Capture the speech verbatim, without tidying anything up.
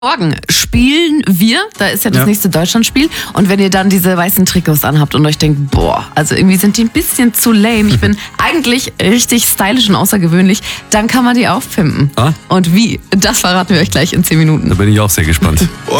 Morgen spielen wir, da ist ja das Ja. nächste Deutschlandspiel, und wenn ihr dann diese weißen Trikots anhabt und euch denkt, boah, also irgendwie sind die ein bisschen zu lame, ich bin eigentlich richtig stylisch und außergewöhnlich, dann kann man die aufpimpen. Ah. Und wie, das verraten wir euch gleich in zehn Minuten. Da bin ich auch sehr gespannt.